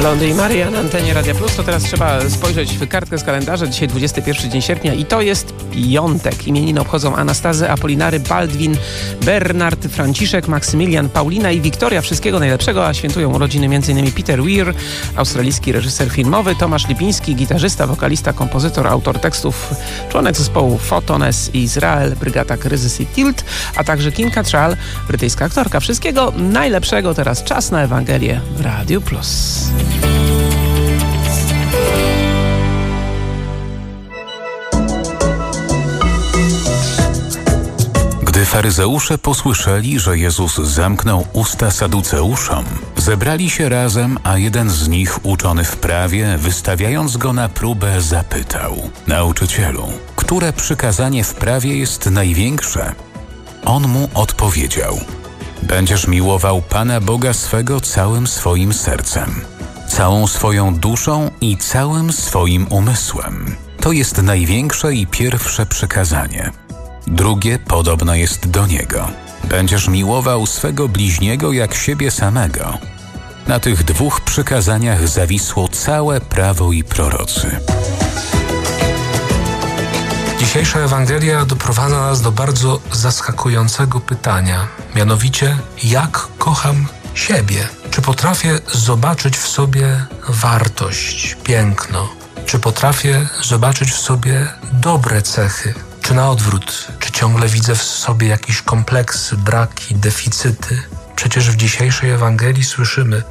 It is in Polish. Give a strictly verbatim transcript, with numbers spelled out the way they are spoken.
Blondy i Maria na antenie Radia Plus. To teraz trzeba spojrzeć w kartkę z kalendarza. Dzisiaj dwudziesty pierwszy dzień sierpnia i to jest piątek. Imieniny obchodzą Anastazy, Apolinary, Baldwin, Bernard, Franciszek, Maksymilian, Paulina i Wiktoria. Wszystkiego najlepszego, a świętują urodziny m.in. Peter Weir, australijski reżyser filmowy, Tomasz Lipiński, gitarzysta, wokalista, kompozytor, autor tekstów, członek zespołu Photones i Izrael, Brygada Kryzys i Tilt, a także Kim Cattrall, brytyjska aktorka. Wszystkiego najlepszego. Teraz czas na Ewangelię w Radiu Plus. Gdy faryzeusze posłyszeli, że Jezus zamknął usta saduceuszom, zebrali się razem, a jeden z nich, uczony w prawie, wystawiając go na próbę, zapytał: Nauczycielu, które przykazanie w prawie jest największe? On mu odpowiedział: Będziesz miłował Pana Boga swego całym swoim sercem, całą swoją duszą i całym swoim umysłem. To jest największe i pierwsze przykazanie. Drugie podobne jest do niego. Będziesz miłował swego bliźniego jak siebie samego. Na tych dwóch przykazaniach zawisło całe prawo i prorocy. Dzisiejsza Ewangelia doprowadza nas do bardzo zaskakującego pytania, mianowicie: jak kocham siebie? Czy potrafię zobaczyć w sobie wartość, piękno? Czy potrafię zobaczyć w sobie dobre cechy? Czy na odwrót? Czy ciągle widzę w sobie jakieś kompleksy, braki, deficyty? Przecież w dzisiejszej Ewangelii słyszymy: